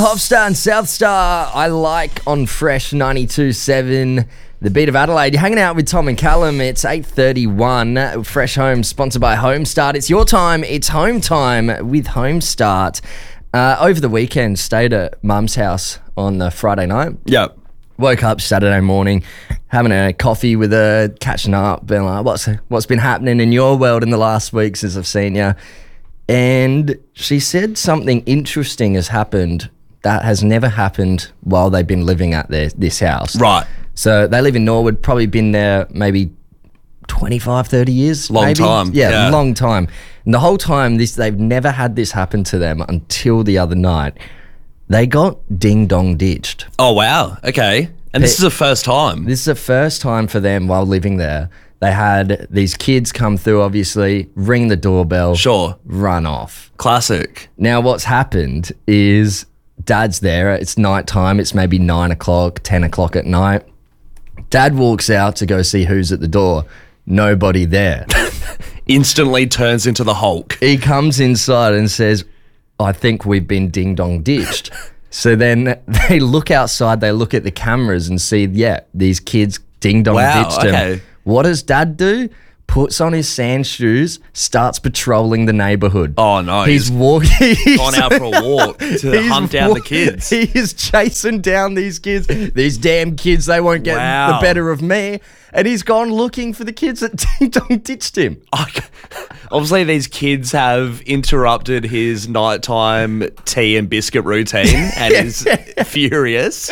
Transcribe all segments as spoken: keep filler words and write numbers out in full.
Popstar and South Star, I like on Fresh ninety-two point seven, the beat of Adelaide. You're hanging out with Tom and Callum. It's eight thirty-one. Fresh Home, sponsored by Home Start. It's your time. It's home time with Home Start. Uh, over the weekend, stayed at Mum's house on the Friday night. Yep. Woke up Saturday morning, having a coffee with her, catching up, being like, what's what's been happening in your world in the last week since I've seen you? And she said something interesting has happened that has never happened while they've been living at their, this house. Right. So they live in Norwood, probably been there maybe twenty-five, thirty years. Long maybe. time. Yeah, Yeah. long time. And the whole time, this they've never had this happen to them until the other night. They got ding-dong ditched. Oh, wow. Okay. And this They- is the first time. This is the first time for them while living there. They had these kids come through, obviously, ring the doorbell, Sure. run off. Classic. Now, what's happened is Dad's there. It's nighttime. It's maybe nine o'clock, ten o'clock at night. Dad walks out to go see who's at the door. Nobody there. Instantly turns into the Hulk. He comes inside and says, I think we've been ding-dong ditched. So then they look outside, they look at the cameras and see, yeah, these kids ding-dong Wow, ditched him. okay. What does Dad do? Puts on his sand shoes, starts patrolling the neighbourhood. Oh, no. He's He's walking. gone out for a walk to He's hunt down wa- the kids. He is chasing down these kids. These damn kids, they won't get Wow. the better of me. And he's gone looking for the kids that ding-dong ditched him. Obviously, these kids have interrupted his nighttime tea and biscuit routine and is furious.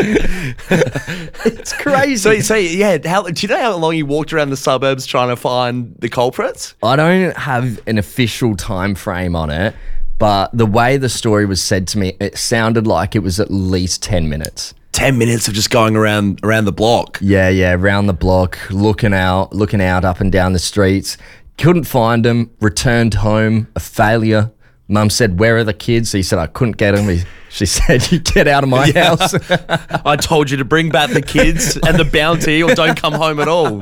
It's crazy. So, so yeah, how, do you know how long he walked around the suburbs trying to find the culprits? I don't have an official time frame on it, but the way the story was said to me, it sounded like it was at least ten minutes. Ten minutes of just going around around the block. Yeah, yeah, around the block, looking out, looking out up and down the streets. Couldn't find them, returned home, a failure. Mum said, where are the kids? He said, I couldn't get them. He, she said, you get out of my house. I told you to bring back the kids and the bounty or don't come home at all.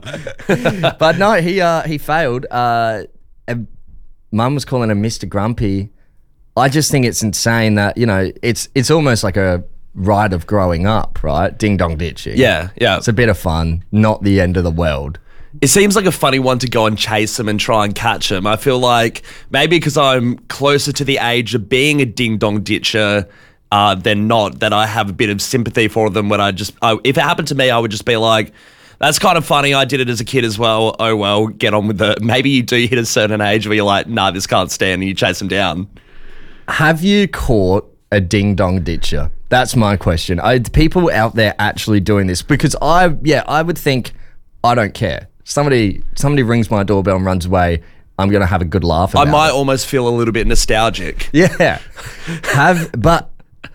But no, he uh, he failed. Uh, and Mum was calling him Mister Grumpy. I just think it's insane that, you know, it's it's almost like a rite of growing up, right? Ding dong ditching. Yeah, yeah. It's a bit of fun, not the end of the world. It seems like a funny one to go and chase them and try and catch them. I feel like maybe because I'm closer to the age of being a ding-dong ditcher uh, than not, that I have a bit of sympathy for them when I just... I, if it happened to me, I would just be like, that's kind of funny. I did it as a kid as well. Oh, well, get on with it. Maybe you do hit a certain age where you're like, nah, this can't stand, and you chase them down. Have you caught a ding dong ditcher? That's my question. Are people out there actually doing this? Because I, yeah, I would think, I don't care. Somebody, somebody rings my doorbell and runs away. I'm gonna have a good laugh I about might it. almost feel a little bit nostalgic. Yeah. Have, but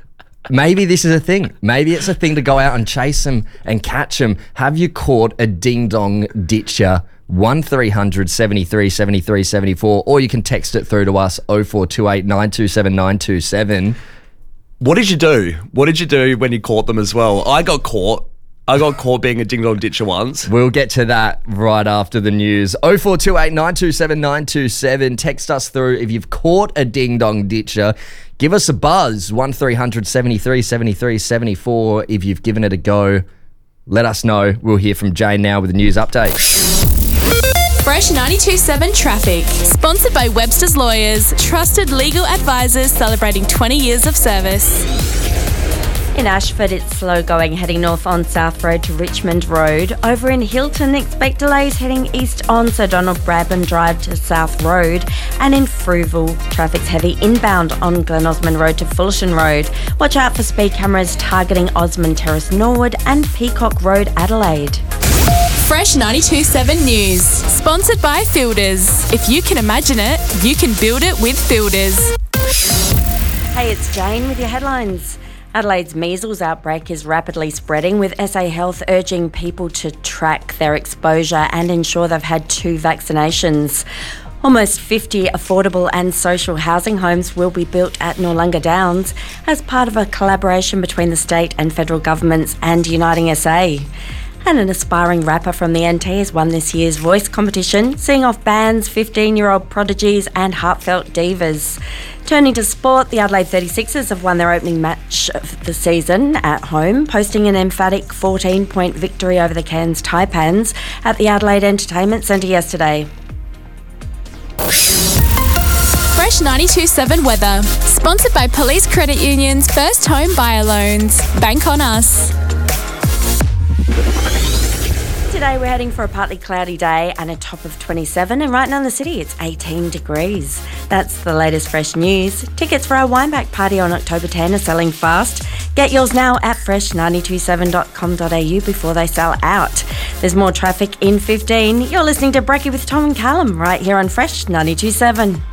maybe this is a thing. Maybe it's a thing to go out and chase them and catch them. Have you caught a ding dong ditcher? one three hundred seventy-three seventy-three seventy-four, or you can text it through to us oh four two eight nine two seven nine two seven. What did you do? What did you do when you caught them as well? I got caught. I got caught being a ding-dong ditcher once. We'll get to that right after the news. oh four two eight nine two seven nine two seven. Text us through if you've caught a ding-dong ditcher. Give us a buzz, one three hundred seventy-three seventy-three seventy-four. If you've given it a go, let us know. We'll hear from Jane now with a news update. Fresh ninety-two point seven Traffic. Sponsored by Webster's Lawyers. Trusted legal advisors celebrating twenty years of service. In Ashford, it's slow going heading north on South Road to Richmond Road. Over in Hilton, expect delays heading east on Sir Donald Bradman Drive to South Road. And in Frueville, traffic's heavy inbound on Glen Osmond Road to Fullerton Road. Watch out for speed cameras targeting Osmond Terrace Norwood and Peacock Road, Adelaide. Fresh ninety-two point seven News. Sponsored by Fielders. If you can imagine it, you can build it with Fielders. Hey, it's Jane with your headlines. Adelaide's measles outbreak is rapidly spreading, with S A Health urging people to track their exposure and ensure they've had two vaccinations. Almost fifty affordable and social housing homes will be built at Noarlunga Downs as part of a collaboration between the state and federal governments and Uniting S A. And an aspiring rapper from the N T has won this year's voice competition, seeing off bands, fifteen-year-old prodigies and heartfelt divas. Turning to sport, the Adelaide thirty-sixers have won their opening match of the season at home, posting an emphatic fourteen-point victory over the Cairns Taipans at the Adelaide Entertainment Centre yesterday. Fresh ninety-two point seven weather. Sponsored by Police Credit Union's First Home Buyer Loans. Bank on us. Today we're heading for a partly cloudy day and a top of twenty-seven, and right now in the city it's eighteen degrees. That's the latest fresh news. Tickets for our Wineback party on October tenth are selling fast. Get yours now at fresh nine two seven dot com dot a u before they sell out. There's more traffic in fifteen. You're listening to Brekkie with Tom and Callum right here on Fresh ninety-two point seven.